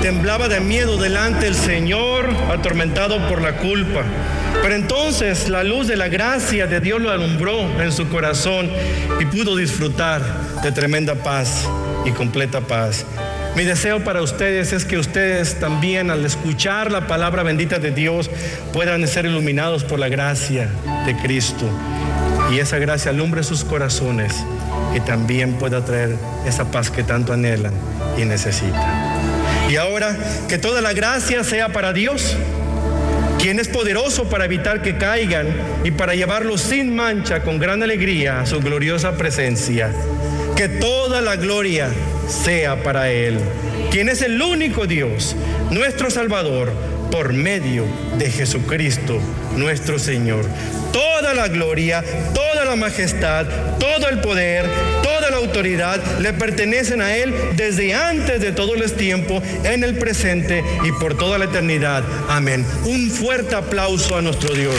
temblaba de miedo delante del Señor, atormentado por la culpa. Pero entonces la luz de la gracia de Dios lo alumbró en su corazón y pudo disfrutar de tremenda paz y completa paz. Mi deseo para ustedes es que ustedes también, al escuchar la palabra bendita de Dios, puedan ser iluminados por la gracia de Cristo. Y esa gracia alumbre sus corazones y también pueda traer esa paz que tanto anhelan y necesitan. Y ahora, que toda la gracia sea para Dios, quien es poderoso para evitar que caigan y para llevarlos sin mancha con gran alegría a su gloriosa presencia. Que toda la gloria sea para Él, quien es el único Dios, nuestro Salvador, por medio de Jesucristo, nuestro Señor. Toda la gloria, toda la majestad, todo el poder, toda la autoridad le pertenecen a Él desde antes de todos los tiempos, en el presente y por toda la eternidad. Amén. Un fuerte aplauso a nuestro Dios.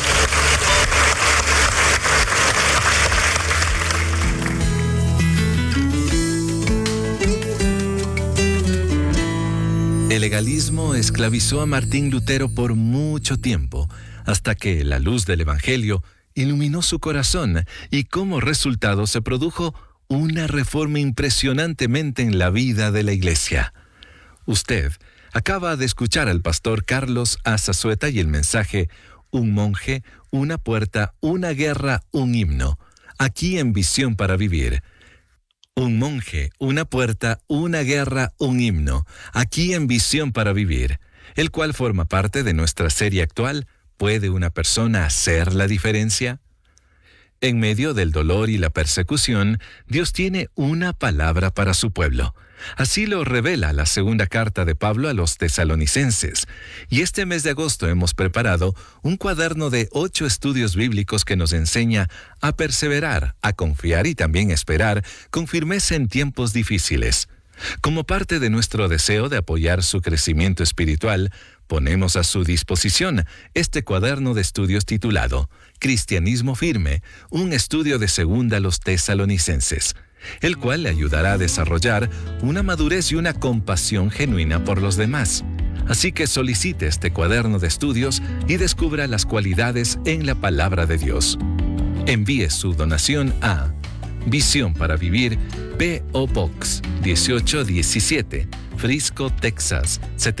El legalismo esclavizó a Martín Lutero por mucho tiempo, hasta que la luz del Evangelio iluminó su corazón y como resultado se produjo una reforma impresionantemente en la vida de la Iglesia. Usted acaba de escuchar al pastor Carlos Azazueta y el mensaje Un monje, una puerta, una guerra, un himno, aquí en Visión para Vivir. Un monje, una puerta, una guerra, un himno, aquí en Visión para Vivir, el cual forma parte de nuestra serie actual ¿Puede una persona hacer la diferencia? En medio del dolor y la persecución, Dios tiene una palabra para su pueblo. Así lo revela la segunda carta de Pablo a los tesalonicenses. Y este mes de agosto hemos preparado un cuaderno de 8 estudios bíblicos que nos enseña a perseverar, a confiar y también esperar con firmeza en tiempos difíciles. Como parte de nuestro deseo de apoyar su crecimiento espiritual, ponemos a su disposición este cuaderno de estudios titulado Cristianismo Firme, un estudio de segunda a los tesalonicenses, el cual le ayudará a desarrollar una madurez y una compasión genuina por los demás. Así que solicite este cuaderno de estudios y descubra las cualidades en la palabra de Dios. Envíe su donación a Visión para Vivir, P.O. Box 1817, Frisco, Texas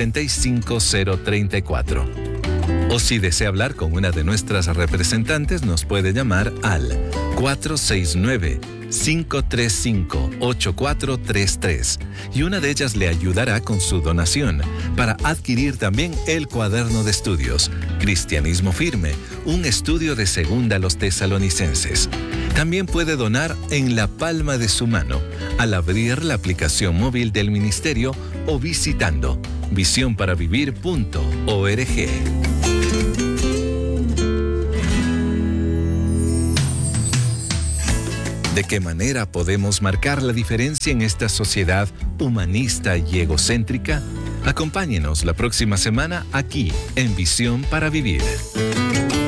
75034. O si desea hablar con una de nuestras representantes, nos puede llamar al 469-535-8433 y una de ellas le ayudará con su donación para adquirir también el cuaderno de estudios Cristianismo Firme, un estudio de segunda a los tesalonicenses. También puede donar en la palma de su mano al abrir la aplicación móvil del ministerio o visitando visionparavivir.org. ¿De qué manera podemos marcar la diferencia en esta sociedad humanista y egocéntrica? Acompáñenos la próxima semana aquí en Visión para Vivir.